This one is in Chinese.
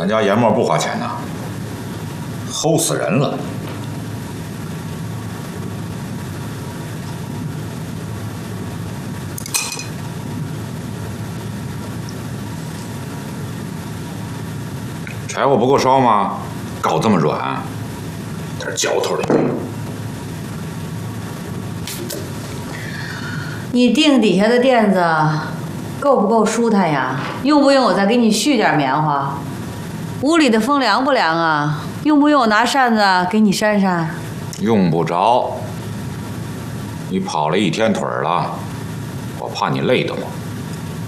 家研磨不花钱呐，齁死人了。柴火不够烧吗？搞这么软，点嚼头都没有。 你腚底下的垫子够不够舒坦呀？用不用我再给你续点棉花？屋里的风凉不凉啊？用不用我拿扇子给你扇扇？ 用不着。你跑了一天腿了，我怕你累得慌。